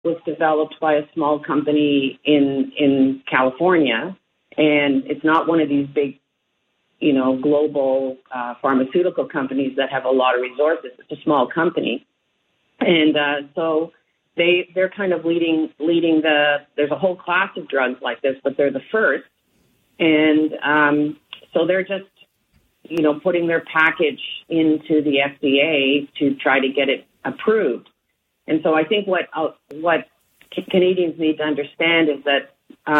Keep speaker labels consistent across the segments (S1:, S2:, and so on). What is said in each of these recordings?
S1: was developed by a small company in California, and it's not one of these big, global pharmaceutical companies that have a lot of resources. It's a small company, and so they're kind of leading there's a whole class of drugs like this, but they're the first, and so they're just putting their package into the FDA to try to get it approved. And so I think what Canadians need to understand is that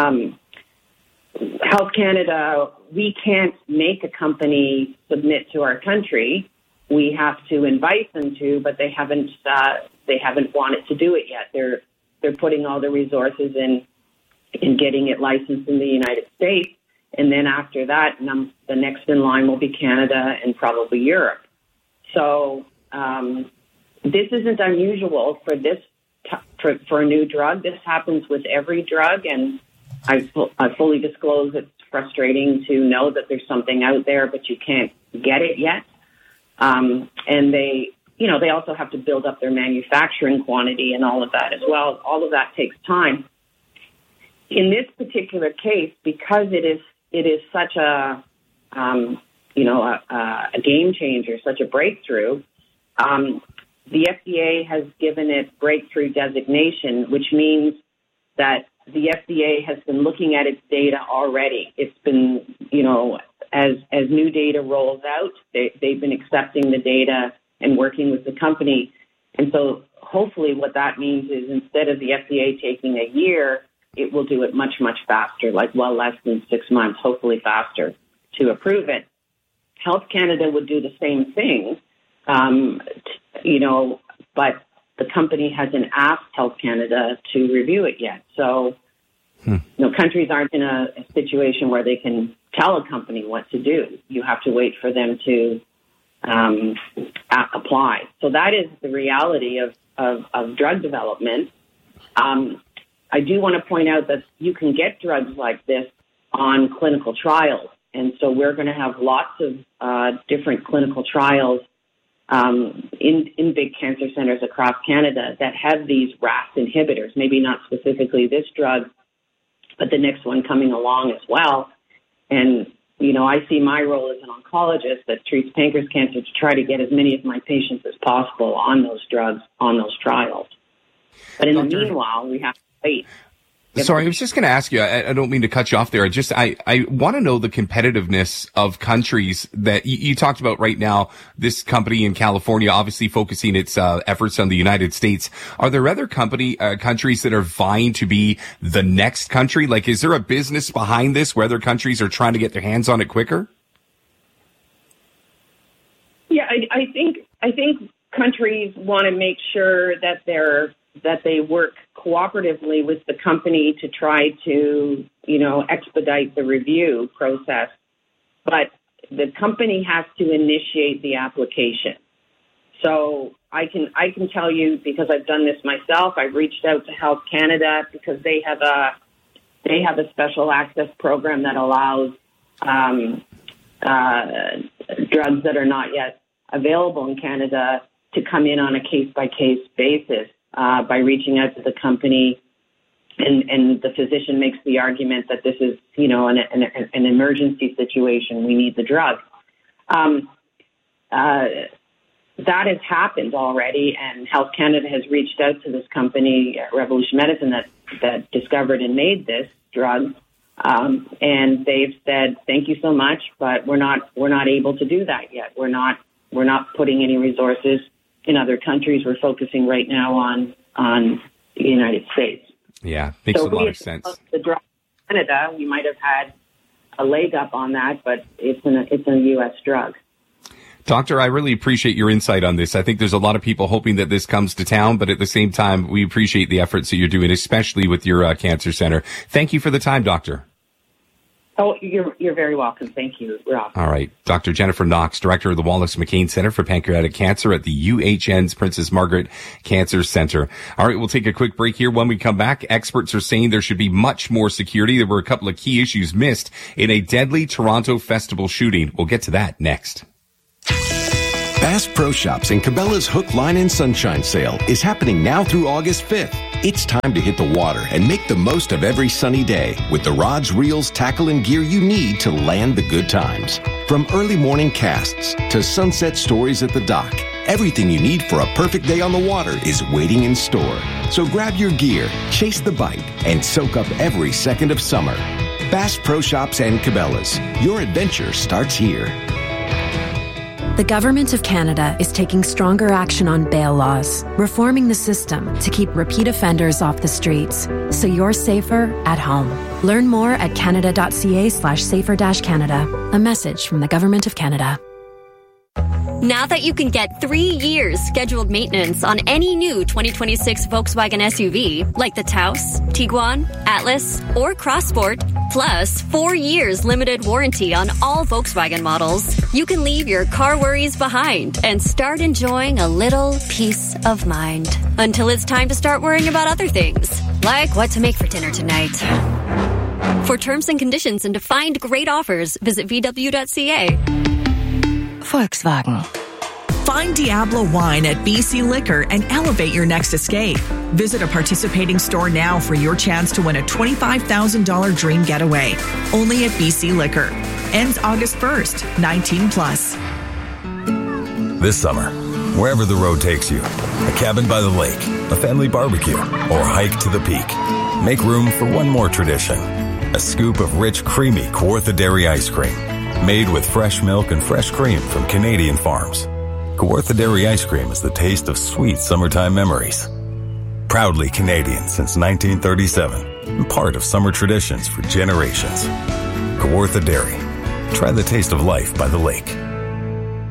S1: Health Canada, we can't make a company submit to our country. We have to invite them to, but they haven't wanted to do it yet. They're putting all the resources in getting it licensed in the United States, and then after that, the next in line will be Canada and probably Europe. So this isn't unusual for this for a new drug. This happens with every drug, and I fully disclose it's frustrating to know that there's something out there, but you can't get it yet. And they also have to build up their manufacturing quantity and all of that as well. All of that takes time. In this particular case, because it is such a game changer, such a breakthrough, the FDA has given it breakthrough designation, which means that the FDA has been looking at its data already. It's been, as new data rolls out, they've been accepting the data and working with the company. And so hopefully what that means is instead of the FDA taking a year, it will do it much, much faster, less than 6 months, hopefully faster, to approve it. Health Canada would do the same thing, but the company hasn't asked Health Canada to review it yet. So, countries aren't in a situation where they can tell a company what to do. You have to wait for them to apply. So that is the reality of drug development. I do want to point out that you can get drugs like this on clinical trials. And so we're going to have lots of different clinical trials in big cancer centers across Canada that have these RAS inhibitors, maybe not specifically this drug, but the next one coming along as well. And, I see my role as an oncologist that treats pancreas cancer to try to get as many of my patients as possible on those drugs, on those trials. But in the meanwhile, we have to wait.
S2: Sorry, I was just going to ask you, I don't mean to cut you off there. I want to know the competitiveness of countries that you talked about right now. This company in California, obviously focusing its efforts on the United States. Are there other countries that are vying to be the next country? Like, is there a business behind this where other countries are trying to get their hands on it quicker?
S1: Yeah, I think countries want to make sure that they work cooperatively with the company to try to, expedite the review process. But the company has to initiate the application. So I can tell you, because I've done this myself, I've reached out to Health Canada because they have a special access program that allows drugs that are not yet available in Canada to come in on a case-by-case basis. By reaching out to the company, and the physician makes the argument that this is, an emergency situation. We need the drug. That has happened already, and Health Canada has reached out to this company, Revolution Medicine, that discovered and made this drug, and they've said, "Thank you so much, but we're not able to do that yet. We're not putting any resources in other countries. We're focusing right now on the United States."
S2: Yeah, makes a lot of sense.
S1: The drug in Canada, we might have had a leg up on that, but it's a U.S. drug.
S2: Doctor, I really appreciate your insight on this. I think there's a lot of people hoping that this comes to town, but at the same time, we appreciate the efforts that you're doing, especially with your cancer center. Thank you for the time, Doctor.
S1: Oh, you're very welcome. Thank you, Rob.
S2: All right. Dr. Jennifer Knox, Director of the Wallace McCain Center for Pancreatic Cancer at the UHN's Princess Margaret Cancer Center. All right, we'll take a quick break here. When we come back, experts are saying there should be much more security. There were a couple of key issues missed in a deadly Toronto festival shooting. We'll get to that next.
S3: Bass Pro Shops and Cabela's Hook, Line, and Sunshine Sale is happening now through August 5th. It's time to hit the water and make the most of every sunny day with the rods, reels, tackle, and gear you need to land the good times. From early morning casts to sunset stories at the dock, everything you need for a perfect day on the water is waiting in store. So grab your gear, chase the bite, and soak up every second of summer. Bass Pro Shops and Cabela's. Your adventure starts here.
S4: The Government of Canada is taking stronger action on bail laws, reforming the system to keep repeat offenders off the streets, so you're safer at home. Learn more at canada.ca/safer-canada. A message from the Government of Canada.
S5: Now that you can get 3 years scheduled maintenance on any new 2026 Volkswagen SUV, like the Taos, Tiguan, Atlas, or Crossport, plus 4 years limited warranty on all Volkswagen models, you can leave your car worries behind and start enjoying a little peace of mind. Until it's time to start worrying about other things, like what to make for dinner tonight. For terms and conditions and to find great offers, visit VW.ca.
S6: Volkswagen.
S7: Find Diablo Wine at BC Liquor and elevate your next escape. Visit a participating store now for your chance to win a $25,000 dream getaway. Only at BC Liquor. Ends August 1st. 19 plus.
S8: This summer, wherever the road takes you, a cabin by the lake, a family barbecue, or a hike to the peak, make room for one more tradition. A scoop of rich, creamy Kawartha Dairy ice cream. Made with fresh milk and fresh cream from Canadian farms. Kawartha Dairy ice cream is the taste of sweet summertime memories. Proudly Canadian since 1937 and part of summer traditions for generations. Kawartha Dairy. Try the taste of life by the lake.